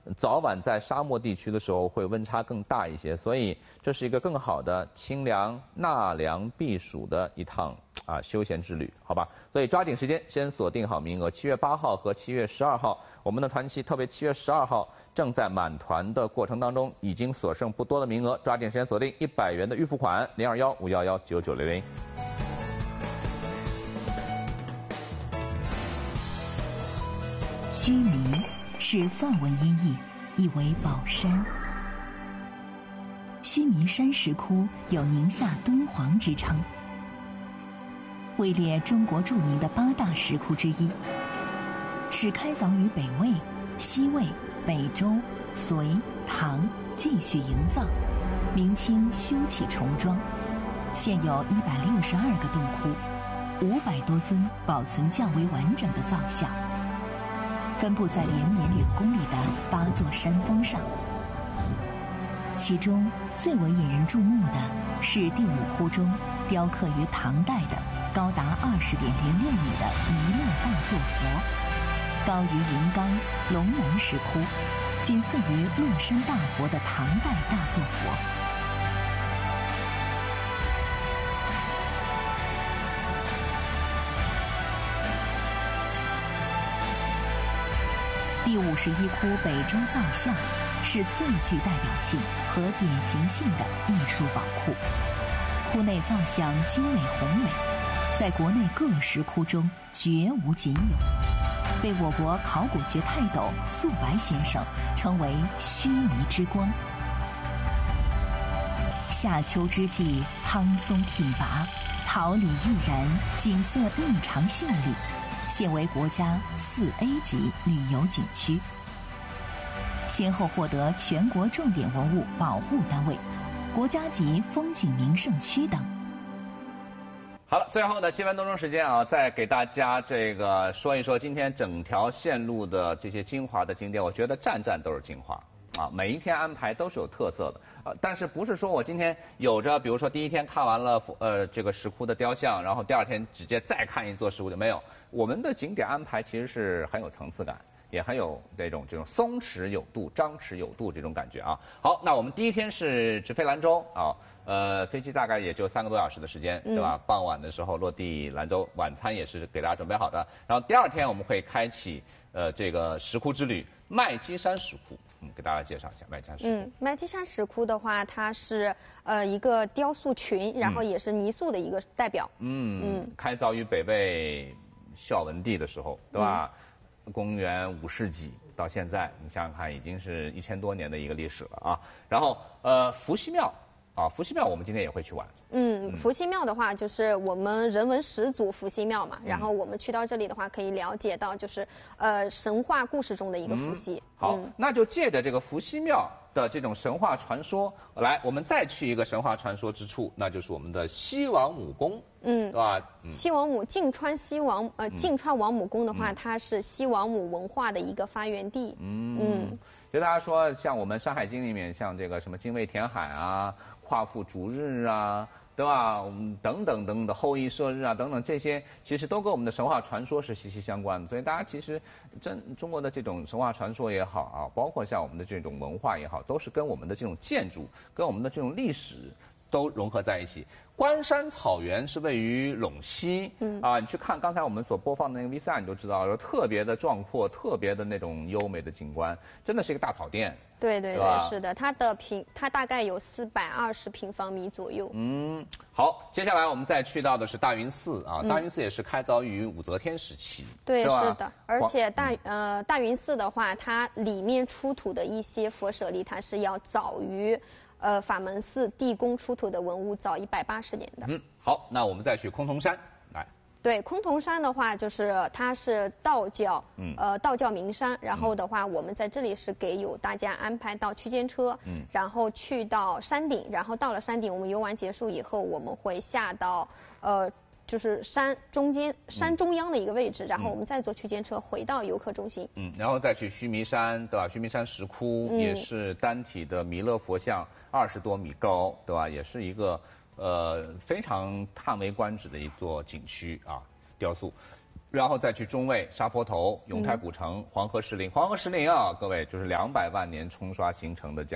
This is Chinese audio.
早晚在沙漠地区的时候会温差更大一些，所以这是一个更好的清凉纳凉避暑的一趟休闲之旅，好吧？所以抓紧时间，先锁定好名额。7月8号和7月12号，我们的团期特别7月12号正在满团的过程当中，已经所剩不多的名额，抓紧时间锁定100元的预付款，021-511-9900。 须弥是梵文音译，意为宝山。须弥山石窟有宁夏敦煌之称，位列中国著名的8大石窟之一，是开凿于北魏、西魏、北周、隋、唐，继续营造，明清修葺重装，现有162个洞窟，500多尊保存较为完整的造像，分布在连绵2公里的8座山峰上。其中最为引人注目的是第5窟中雕刻于唐代的高达20.06米的弥勒大坐佛，高于银冈、龙南石窟，仅次于乐山大佛的唐代大坐佛。第51窟北周造像是最具代表性和典型性的艺术宝库，窟内造像精美宏伟，在国内各石窟中绝无仅有，被我国考古学泰斗粟白先生称为须弥之光。夏秋之际，苍松挺拔，桃李郁然，景色异常秀丽，现为国家4A 级旅游景区，先后获得全国重点文物保护单位、国家级风景名胜区等。 好了，最后的7分多钟时间再给大家这个说一说今天整条线路的这些精华的景点，我觉得站站都是精华。每一天安排都是有特色的，但是不是说我今天有着，比如说第一天看完了这个石窟的雕像，然后第2天直接再看一座石窟就没有。我们的景点安排其实是很有层次感，也很有这种松弛有度、张弛有度这种感觉啊。好，那我们第一天是直飞兰州飞机大概也就3个多小时的时间，对吧？傍晚的时候落地兰州，晚餐也是给大家准备好的。然后第2天我们会开启这个石窟之旅，麦积山石窟。给大家介绍一下麦积山石窟。 麦积山石窟的话，它是一个雕塑群，然后也是泥塑的一个代表。 开凿于北魏孝文帝的时候，对吧？公元5世纪到现在，你想想看，已经是1000多年的一个历史了啊。然后伏羲庙。伏羲庙我们今天也会去玩。 伏羲庙的话，就是我们人文始祖伏羲庙嘛。然后我们去到这里的话，可以了解到就是神话故事中的一个伏羲。 好，那就借着这个伏羲庙的这种神话传说，来，我们再去一个神话传说之处，那就是我们的西王母宫。对吧？ 西王母晋川晋川王母宫的话，它是西王母文化的一个发源地。 就大家说，像我们《山海经》里面，像这个什么精卫填海啊、夸父逐日啊，对吧？等等等等的后羿射日啊，等等这些，其实都跟我们的神话传说是息息相关的。所以大家其实中国的这种神话传说也好包括像我们的这种文化也好，都是跟我们的这种建筑、跟我们的这种历史都融合在一起。关山草原是位于陇西，你去看刚才我们所播放的那个 V3，你就知道，特别的壮阔，特别的那种优美的景观，真的是一个大草甸。 对，是的，它大概有420平方米左右。 好，接下来我们再去到的是大云寺大云寺也是开凿于武则天时期。 对，是的，而且大云寺的话，它里面出土的一些佛舍利，它是要早于法门寺地宫出土的文物早180年的。 好，那我们再去崆峒山来。 对，崆峒山的话，就是它是道教，道教名山。然后的话，我们在这里是有大家安排到区间车，然后去到山顶，然后到了山顶，我们游玩结束以后，我们会下到就是山中央的一个位置，然后我们再坐区间车回到游客中心。 然后再去须弥山，对吧？须弥山石窟也是单体的弥勒佛像，20多米高，对吧？也是一个非常叹为观止的一座景区雕塑。 然后再去中卫、沙坡头、永泰古城、黄河石林。黄河石林啊，各位就是200万年冲刷形成的这样。